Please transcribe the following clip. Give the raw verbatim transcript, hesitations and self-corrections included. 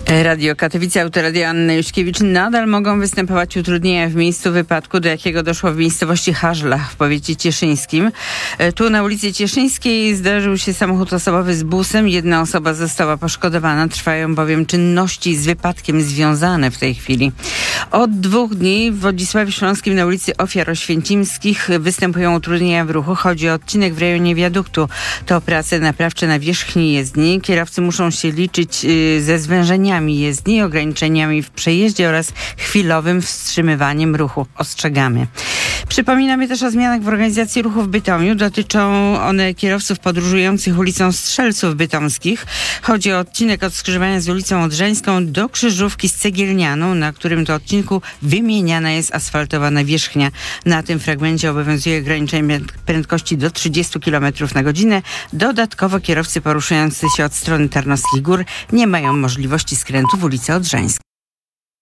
Radio Katowice, Autoradio Anny Juśkiewicz. Nadal mogą występować utrudnienia w miejscu wypadku, do jakiego doszło w miejscowości Harzlach w powiecie cieszyńskim. Tu na ulicy Cieszyńskiej zdarzył się samochód osobowy z busem. Jedna osoba została poszkodowana. Trwają bowiem czynności z wypadkiem związane w tej chwili. Od dwóch dni w Wodzisławiu Śląskim na ulicy Ofiar Oświęcimskich występują utrudnienia w ruchu. Chodzi o odcinek w rejonie wiaduktu. To prace naprawcze na wierzchni jezdni. Kierowcy muszą się liczyć yy, ze zwężeniami jezdni, ograniczeniami w przejeździe oraz chwilowym wstrzymywaniem ruchu. Ostrzegamy. Przypominamy też o zmianach w organizacji ruchu w Bytomiu. Dotyczą one kierowców podróżujących ulicą Strzelców Bytomskich. Chodzi o odcinek od skrzyżowania z ulicą Odrzańską do krzyżówki z Cegielnianą, na którym to odcinku wymieniana jest asfaltowana wierzchnia. Na tym fragmencie obowiązuje ograniczenie prędkości do trzydziestu kilometrów na godzinę. Dodatkowo kierowcy poruszający się od strony Tarnowskich Gór nie mają możliwości skrętu w ulicę Odrzańską.